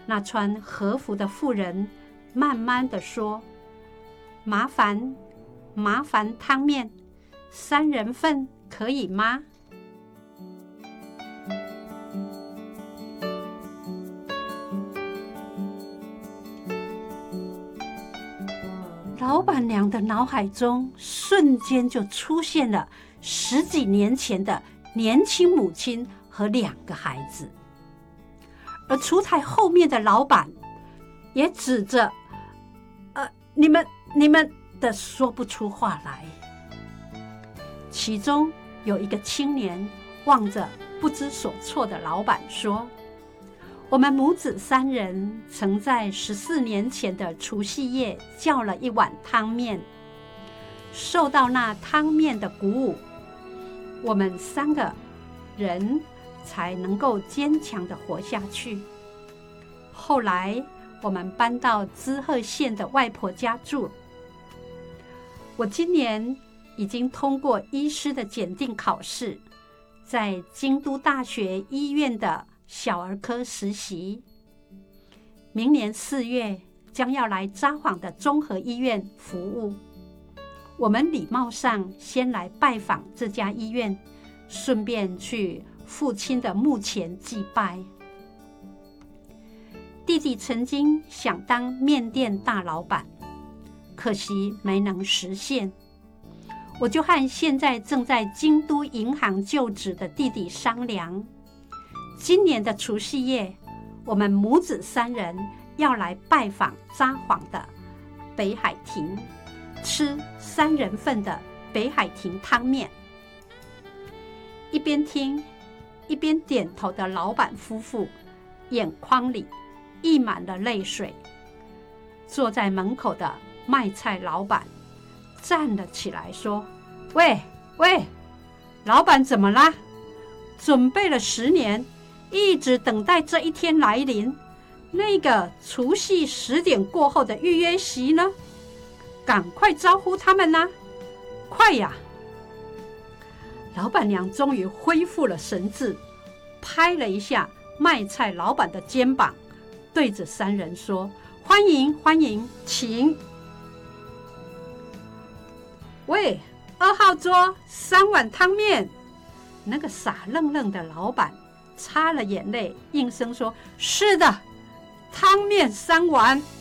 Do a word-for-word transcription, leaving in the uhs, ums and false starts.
那穿和服的妇人慢慢地说：麻烦麻烦汤面三人份可以吗？老板娘的脑海中瞬间就出现了十几年前的年轻母亲和两个孩子，而厨台后面的老板也指着呃，你们你们的说不出话来。其中有一个青年望着不知所措的老板说：我们母子三人曾在十四年前的除夕夜叫了一碗汤面，受到那汤面的鼓舞，我们三个人才能够坚强地活下去。后来我们搬到滋贺县的外婆家住。我今年已经通过医师的检定考试，在京都大学医院的小儿科实习，明年四月将要来札幌的综合医院服务。我们礼貌上先来拜访这家医院，顺便去父亲的墓前祭拜。弟弟曾经想当面店大老板，可惜没能实现。我就和现在正在京都银行就职的弟弟商量，今年的除夕夜，我们母子三人要来拜访札幌的北海亭，吃三人份的北海亭汤面。一边听一边点头的老板夫妇眼眶里溢满了泪水。坐在门口的卖菜老板站了起来说：喂喂，老板怎么啦？准备了十年，一直等待这一天来临，那个除夕十点过后的预约席呢？赶快招呼他们啦！快呀！老板娘终于恢复了神智，拍了一下卖菜老板的肩膀，对着三人说：欢迎欢迎，请。喂，二号桌三碗汤面。那个傻愣愣的老板擦了眼泪，应声说：是的，汤面三碗。